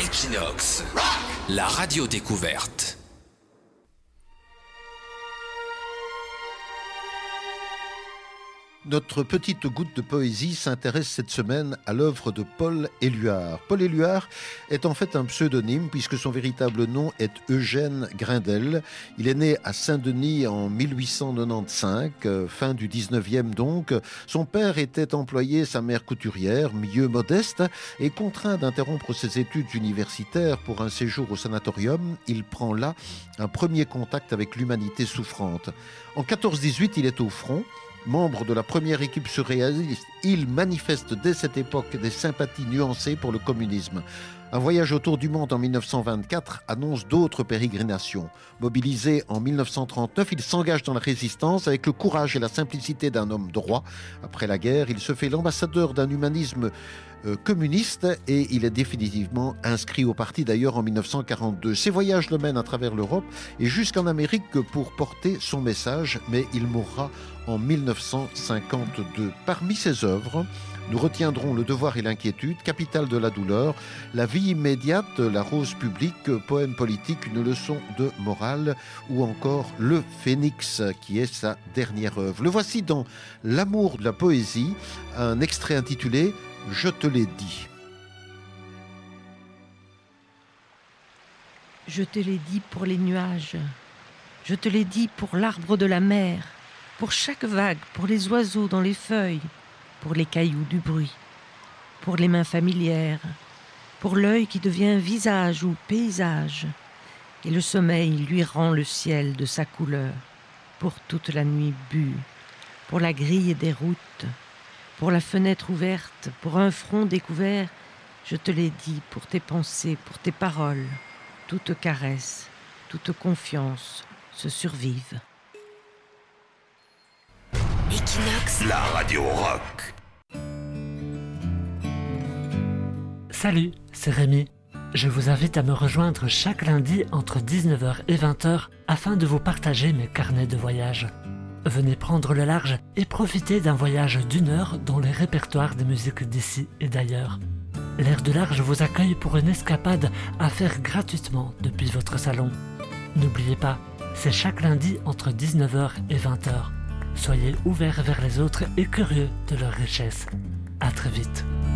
Equinox, la radio découverte. Notre petite goutte de poésie s'intéresse cette semaine à l'œuvre de Paul Éluard. Paul Éluard est en fait un pseudonyme puisque son véritable nom est Eugène Grindel. Il est né à Saint-Denis en 1895, fin du 19e donc. Son père était employé, sa mère couturière, milieu modeste, et contraint d'interrompre ses études universitaires pour un séjour au sanatorium, il prend là un premier contact avec l'humanité souffrante. En 14-18, il est au front. Membre de la première équipe surréaliste, il manifeste dès cette époque des sympathies nuancées pour le communisme. Un voyage autour du monde en 1924 annonce d'autres pérégrinations. Mobilisé en 1939, il s'engage dans la résistance avec le courage et la simplicité d'un homme droit. Après la guerre, il se fait l'ambassadeur d'un humanisme communiste et il est définitivement inscrit au parti d'ailleurs en 1942. Ses voyages le mènent à travers l'Europe et jusqu'en Amérique pour porter son message, mais il mourra en 1952. Parmi ses œuvres, nous retiendrons Le devoir et l'inquiétude, Capitale de la douleur, La vie immédiate, La rose publique, Poème politique, une leçon de morale ou encore Le Phénix qui est sa dernière œuvre. Le voici dans L'amour de la poésie, un extrait intitulé Je te l'ai dit. Je te l'ai dit pour les nuages, je te l'ai dit pour l'arbre de la mer, pour chaque vague, pour les oiseaux dans les feuilles, pour les cailloux du bruit, pour les mains familières, pour l'œil qui devient visage ou paysage, et le sommeil lui rend le ciel de sa couleur, pour toute la nuit bue, pour la grille des routes, pour la fenêtre ouverte, pour un front découvert, je te l'ai dit pour tes pensées, pour tes paroles, toute caresse, toute confiance se survivent. Equinox, la radio rock. Salut, c'est Rémi. Je vous invite à me rejoindre chaque lundi entre 19h et 20h afin de vous partager mes carnets de voyage. Venez prendre le large et profiter d'un voyage d'1 heure dans les répertoires des musiques d'ici et d'ailleurs. L'air de large vous accueille pour une escapade à faire gratuitement depuis votre salon. N'oubliez pas, c'est chaque lundi entre 19h et 20h. Soyez ouverts vers les autres et curieux de leur richesse. À très vite.